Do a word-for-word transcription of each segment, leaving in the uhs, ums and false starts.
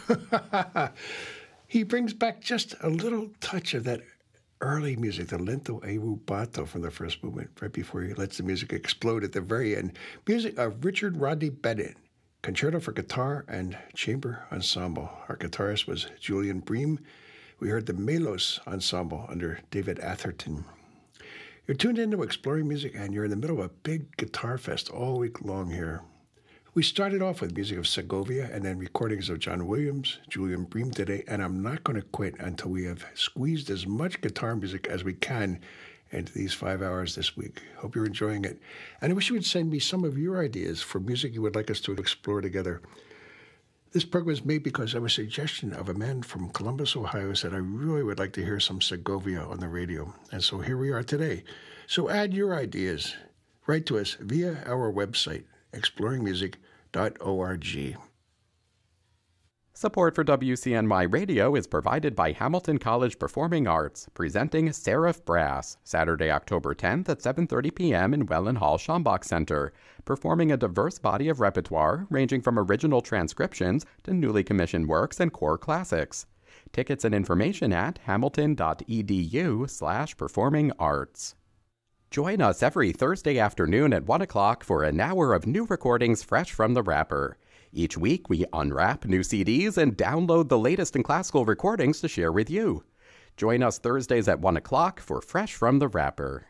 He brings back just a little touch of that early music, the lento e rubato from the first movement, right before he lets the music explode at the very end. Music of Richard Rodney Bennett, concerto for guitar and chamber ensemble. Our guitarist was Julian Bream. We heard the Melos Ensemble under David Atherton. You're tuned into Exploring Music, and you're in the middle of a big guitar fest all week long here. We started off with music of Segovia and then recordings of John Williams, Julian Bream today, and I'm not going to quit until we have squeezed as much guitar music as we can into these five hours this week. Hope you're enjoying it. And I wish you would send me some of your ideas for music you would like us to explore together. This program is made because of a suggestion of a man from Columbus, Ohio, who said, I really would like to hear some Segovia on the radio. And so here we are today. So add your ideas. Write to us via our website, exploring music dot org. Support for W C N Y Radio is provided by Hamilton College Performing Arts, presenting Seraph Brass, Saturday, October tenth at seven thirty p.m. in Welland Hall Schambach Center, performing a diverse body of repertoire ranging from original transcriptions to newly commissioned works and core classics. Tickets and information at hamilton.edu slash performing arts. Join us every Thursday afternoon at one o'clock for an hour of new recordings fresh from the wrapper. Each week, we unwrap new C Ds and download the latest in classical recordings to share with you. Join us Thursdays at one o'clock for Fresh from the Wrapper.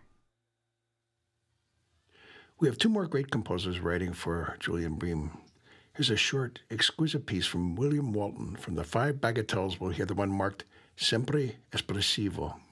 We have two more great composers writing for Julian Bream. Here's a short, exquisite piece from William Walton. From the five bagatelles, we'll hear the one marked Sempre Espressivo.